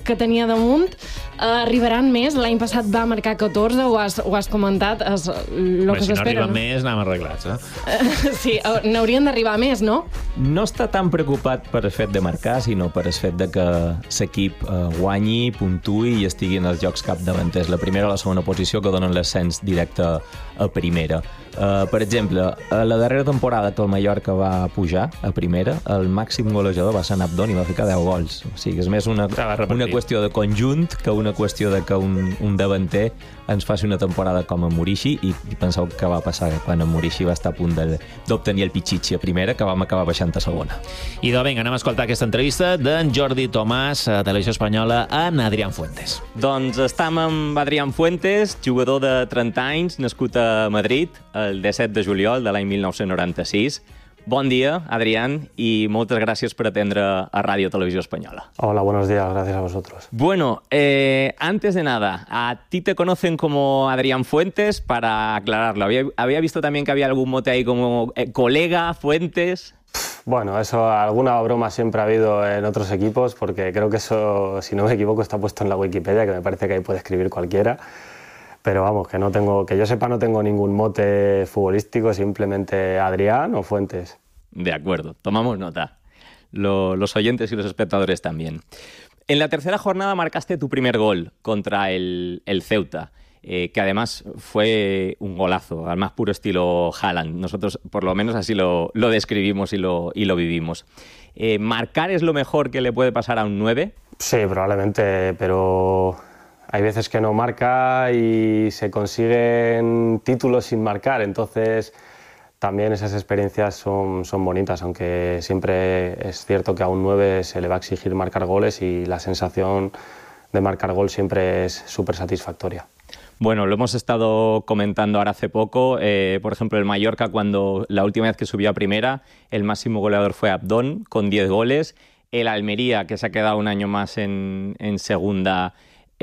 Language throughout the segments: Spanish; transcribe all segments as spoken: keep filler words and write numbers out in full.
que tenia damunt. Uh, arribaran més? L'any passat va marcar catorze, ho has, ho has comentat. Es, lo que si no s'espera, arriba no? més, anem arreglats, eh? Uh, sí, uh, n'haurien d'arribar més, no? No està tan preocupat per el fet de marcar, sinó per el fet de que l'equip eh, guanyi, puntuï i estigui en els jocs capdavanters. La primera o la segona posició que donen l'ascens directe a primera. Uh, per exemple, a la darrera temporada que el Mallorca va pujar a primera, el màxim golejador va ser Abdón i va ficar deu gols. O sigui, és més una, una qüestió de conjunt que una qüestió de que un, un davanter ens faci una temporada com a Murici, i, i penseu què va passar quan en Murici va estar a punt d'obtenir el Pichichi a primera, que vam acabar baixant a segona. I doncs vinga, anem a escoltar aquesta entrevista d'en Jordi Tomàs, a Televisió Espanyola, en Adrián Fuentes. Doncs estem amb Adrián Fuentes, jugador de trenta anys, nascut a Madrid, el disset de juliol de l'any mil nou-cents noranta-sis. Bon dia, Adrián, y muchas gracias por atender a Radio Televisión Española. Hola, buenos días, gracias a vosotros. Bueno, eh, antes de nada, a ti te conocen como Adrián Fuentes, para aclararlo. Había, había visto también que había algún mote ahí como eh, colega Fuentes. Bueno, eso, alguna broma siempre ha habido en otros equipos, porque creo que eso, si no me equivoco, está puesto en la Wikipedia, que me parece que ahí puede escribir cualquiera. Pero vamos, que no tengo, que yo sepa, no tengo ningún mote futbolístico, simplemente Adrián o Fuentes. De acuerdo, tomamos nota. Lo, los oyentes y los espectadores también. En la tercera jornada marcaste tu primer gol contra el, el Ceuta, eh, que además fue un golazo, al más puro estilo Haaland. Nosotros, por lo menos, así lo, lo describimos y lo, y lo vivimos. Eh, ¿Marcar es lo mejor que le puede pasar a un nueve? Sí, probablemente, pero hay veces que no marca y se consiguen títulos sin marcar, entonces también esas experiencias son, son bonitas, aunque siempre es cierto que a un nueve se le va a exigir marcar goles y la sensación de marcar gol siempre es súper satisfactoria. Bueno, lo hemos estado comentando ahora hace poco. Eh, por ejemplo, el Mallorca, cuando la última vez que subió a primera, el máximo goleador fue Abdón, con diez goles. El Almería, que se ha quedado un año más en, en segunda,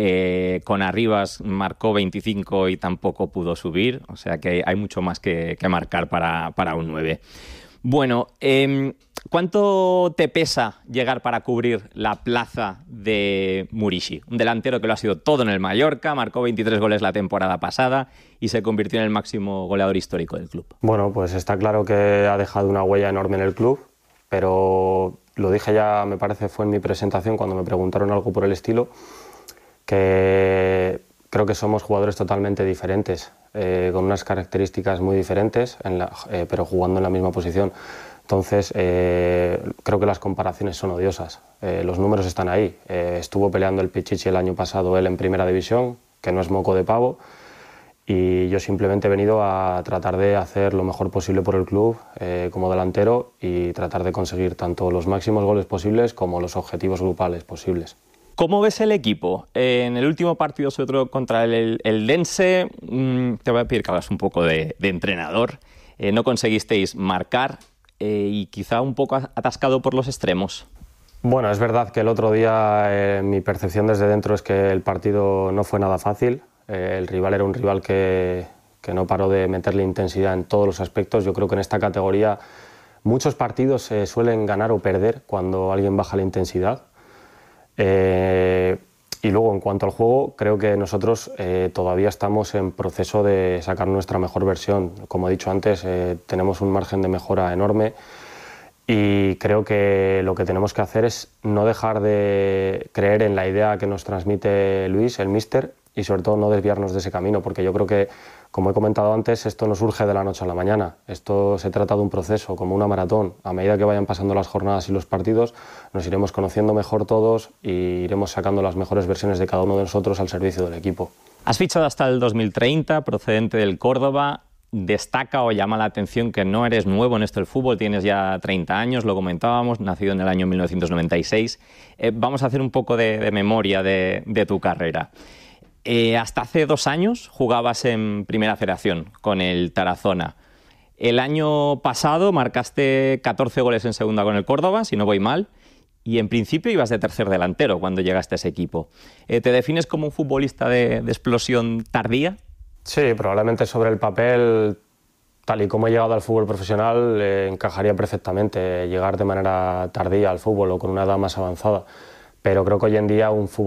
Eh, con Arribas marcó veinticinco y tampoco pudo subir, o sea que hay mucho más que, que marcar para, para un nueve. Bueno, eh, ¿cuánto te pesa llegar para cubrir la plaza de Murici? Un delantero que lo ha sido todo en el Mallorca, marcó veintitrés goles la temporada pasada y se convirtió en el máximo goleador histórico del club. Bueno, pues está claro que ha dejado una huella enorme en el club, pero lo dije ya, me parece, fue en mi presentación cuando me preguntaron algo por el estilo, que creo que somos jugadores totalmente diferentes, eh, con unas características muy diferentes, en la, eh, pero jugando en la misma posición. Entonces, eh, creo que las comparaciones son odiosas. Eh, los números están ahí. Eh, estuvo peleando el Pichichi el año pasado él en Primera División, que no es moco de pavo, y yo simplemente he venido a tratar de hacer lo mejor posible por el club eh, como delantero y tratar de conseguir tanto los máximos goles posibles como los objetivos grupales posibles. ¿Cómo ves el equipo? Eh, en el último partido, sobre todo contra el, el Dense, mmm, te voy a pedir que hagas un poco de, de entrenador. Eh, no conseguisteis marcar eh, y quizá un poco atascado por los extremos. Bueno, es verdad que el otro día eh, mi percepción desde dentro es que el partido no fue nada fácil. Eh, el rival era un rival que, que no paró de meterle intensidad en todos los aspectos. Yo creo que en esta categoría muchos partidos se suelen ganar o perder cuando alguien baja la intensidad. Eh, y luego, en cuanto al juego, creo que nosotros eh, todavía estamos en proceso de sacar nuestra mejor versión. Como he dicho antes, eh, tenemos un margen de mejora enorme y creo que lo que tenemos que hacer es no dejar de creer en la idea que nos transmite Luis, el míster, y sobre todo no desviarnos de ese camino, porque yo creo que, como he comentado antes, esto no surge de la noche a la mañana. Esto se trata de un proceso, como una maratón. A medida que vayan pasando las jornadas y los partidos, nos iremos conociendo mejor todos y iremos sacando las mejores versiones de cada uno de nosotros al servicio del equipo. Has fichado hasta el dos mil treinta, procedente del Córdoba. Destaca o llama la atención que no eres nuevo en esto del fútbol, tienes ya treinta años, lo comentábamos, nacido en el año mil novecientos noventa y seis. Eh, vamos a hacer un poco de, de memoria de, de tu carrera. Eh, hasta hace dos años jugabas en Primera Federación con el Tarazona. El año pasado marcaste catorce goles en segunda con el Córdoba, si no voy mal, y en principio ibas de tercer delantero cuando llegaste a ese equipo. Eh, ¿Te defines como un futbolista de, de explosión tardía? Sí, probablemente sobre el papel, tal y como he llegado al fútbol profesional, eh, encajaría perfectamente llegar de manera tardía al fútbol o con una edad más avanzada. Pero creo que hoy en día un fútbol